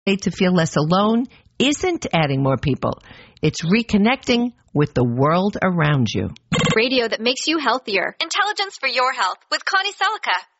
to feel less alone isn't adding more people. It's reconnecting with the world around you. Radio that makes you healthier. Intelligence for your health with Connie Selica.